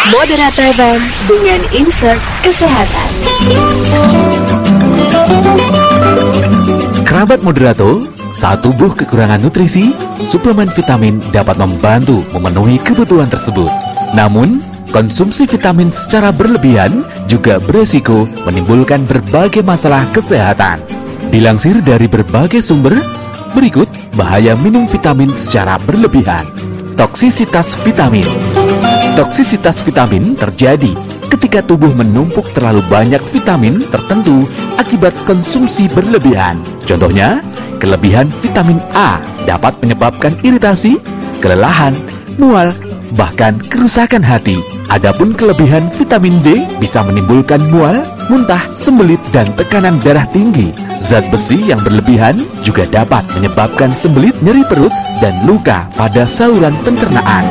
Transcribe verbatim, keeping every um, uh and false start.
Moderator Band dengan insert kesehatan. Kerabat moderator, saat tubuh kekurangan nutrisi, suplemen vitamin dapat membantu memenuhi kebutuhan tersebut. Namun, konsumsi vitamin secara berlebihan juga beresiko menimbulkan berbagai masalah kesehatan. Dilansir dari berbagai sumber, berikut bahaya minum vitamin secara berlebihan. Toksisitas vitamin. Toksisitas vitamin terjadi ketika tubuh menumpuk terlalu banyak vitamin tertentu akibat konsumsi berlebihan. Contohnya, kelebihan vitamin A dapat menyebabkan iritasi, kelelahan, mual, bahkan kerusakan hati. Adapun kelebihan vitamin D bisa menimbulkan mual, muntah, sembelit, dan tekanan darah tinggi. Zat besi yang berlebihan juga dapat menyebabkan sembelit, nyeri perut, dan luka pada saluran pencernaan.